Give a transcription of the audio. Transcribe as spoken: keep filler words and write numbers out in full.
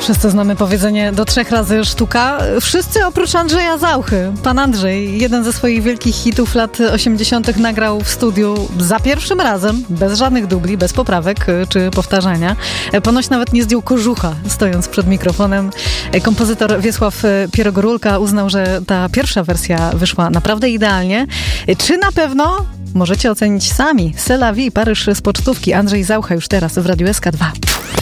Wszyscy znamy powiedzenie do trzech razy sztuka. Wszyscy oprócz Andrzeja Zauchy. Pan Andrzej, jeden ze swoich wielkich hitów lat osiemdziesiątych nagrał w studiu za pierwszym razem, bez żadnych dubli, bez poprawek czy powtarzania. Ponoć nawet nie zdjął kożucha, stojąc przed mikrofonem. Kompozytor Wiesław Pierogorulka uznał, że ta pierwsza wersja wyszła naprawdę idealnie. Czy na pewno? Możecie ocenić sami. C'est la vie, Paryż z pocztówki. Andrzej Zaucha już teraz w Radiu S K dwa.